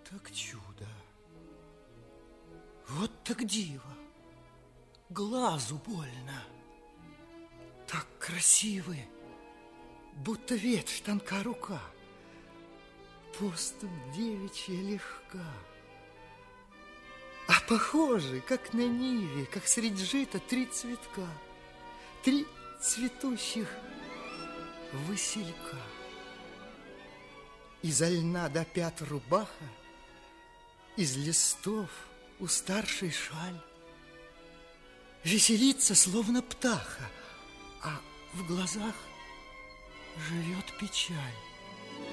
так чудо, вот так диво, глазу больно. Так красивы, будто ветвь тонка рука, поступь девичья легка. А похожи, как на ниве, как средь жита 3 цветка, 3 цветущих василька. Изо льна до пят рубаха, из листов у старшей шаль. Веселится, словно птаха, а в глазах живет печаль.